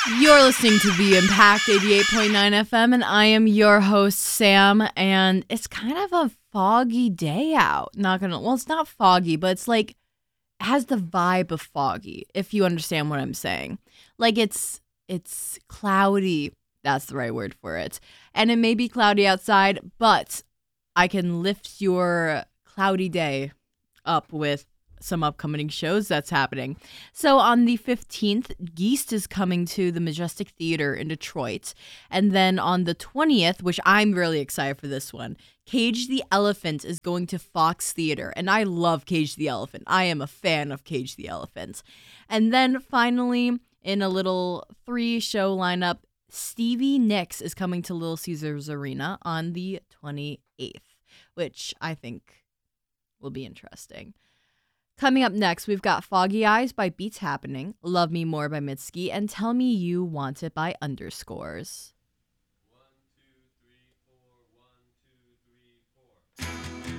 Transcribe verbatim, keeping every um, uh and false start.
You're listening to The Impact eighty-eight point nine F M, and I am your host, Sam, and it's kind of a foggy day out. Not gonna, well, it's not foggy, but it's like, it has the vibe of foggy, if you understand what I'm saying. Like, it's, it's cloudy, that's the right word for it. And it may be cloudy outside, but I can lift your cloudy day up with some upcoming shows that's happening. So on the fifteenth, Geist is coming to the Majestic Theater in Detroit. And then on the twentieth, which I'm really excited for this one, Cage the Elephant is going to Fox Theater. And I love Cage the Elephant. I am a fan of Cage the Elephant. And then finally, in a little three-show lineup, Stevie Nicks is coming to Little Caesars Arena on the twenty-eighth, which I think will be interesting. Coming up next, we've got Foggy Eyes by Beats Happening, Love Me More by Mitski, and Tell Me You Want It by Underscores.